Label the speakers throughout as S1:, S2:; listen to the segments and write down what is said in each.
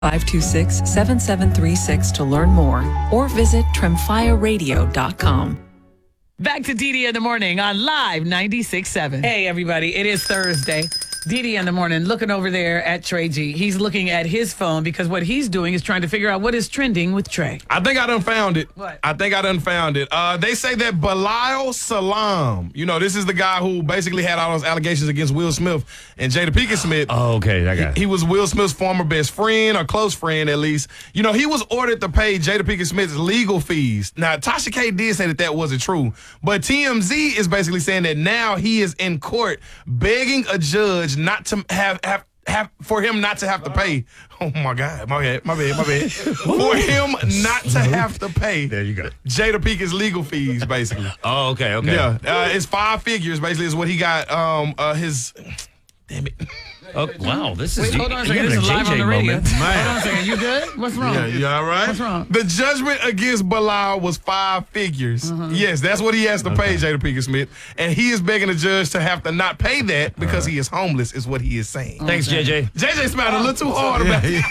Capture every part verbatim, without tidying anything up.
S1: five two six, seven seven three six to learn more or visit tremfya radio dot com.
S2: Back to Dee Dee in the Morning on Live ninety-six point seven. Hey, everybody. It is Thursday. Dee Dee in the Morning, looking over there at Trey G. He's looking at his phone because what he's doing is trying to figure out what is trending with Trey.
S3: I think I done found it.
S2: What?
S3: I think I done found it. Uh, they say that Bilal Salam, you know, this is the guy who basically had all those allegations against Will Smith and Jada Pinkett Smith.
S4: Oh, okay. I got it.
S3: He was Will Smith's former best friend or close friend, at least. You know, he was ordered to pay Jada Pinkett Smith's legal fees. Now, Tasha K did say that that wasn't true, but T M Z is basically saying that now he is in court begging a judge not to have Have, have for him not to have to pay. Oh my God, my bad, my bad, my bad. For him not to have to pay.
S4: There you go.
S3: Jada Pinkett's legal fees, basically.
S4: Oh, okay, okay.
S3: Yeah, uh, it's five figures. Basically, is what he got. Um, uh, his. Damn it.
S4: Oh, wow, this is
S2: Wait, hold on a
S4: you
S2: second.
S4: having
S2: This is
S4: a
S2: live
S4: J
S2: on
S4: J
S2: the radio.
S4: moment.
S2: Hold on a second. You good? What's wrong?
S3: Yeah, you all right?
S2: What's wrong?
S3: The judgment against Bilal was five figures.
S2: Uh-huh.
S3: Yes, that's what he has to pay Jada Pinkett Smith, and he is begging the judge to have to not pay that because he is homeless. Is what he is saying.
S4: Thanks, J J.
S3: J J smiled a little too hard about it.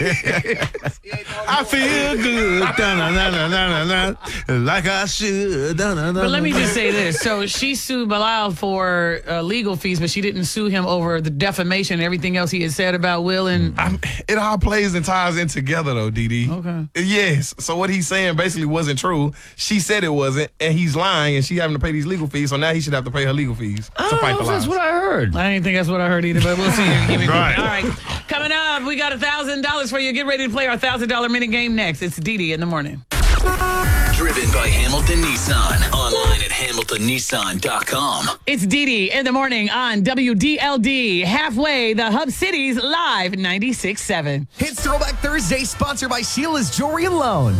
S4: I feel good, da-na-na-na-na-na, like I should.
S2: But let me just say this. So she sued Bilal for uh, legal fees, but she didn't sue him over the defamation and everything else he had said about Will and...
S3: I'm, it all plays and ties in together, though, Dee Dee.
S2: Okay.
S3: Yes. So what he's saying basically wasn't true. She said it wasn't, and he's lying, and she having to pay these legal fees, so now he should have to pay her legal fees to
S4: I
S3: fight
S4: don't
S3: the
S4: know if that's
S3: lies.
S4: what I heard.
S2: I didn't think that's what I heard either, but we'll see. Give me
S4: Right.
S2: All right. Coming up, we got one thousand dollars for you. Get ready to play our one thousand dollars minute game next. It's Dee Dee in the Morning.
S5: Driven by Hamilton Nissan. Online at hamilton nissan dot com.
S2: It's Dee Dee in the Morning on W D L D. Halfway, the Hub Cities Live ninety-six point seven.
S6: It's Throwback Thursday, sponsored by Sheila's Jewelry and Loan.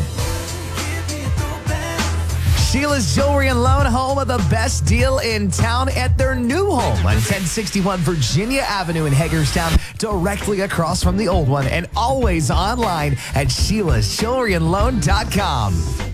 S6: Sheila's Jewelry and Loan, home of the best deal in town at their new home on ten sixty-one Virginia Avenue in Hagerstown, directly across from the old one, and always online at sheilas jewelry and loan dot com.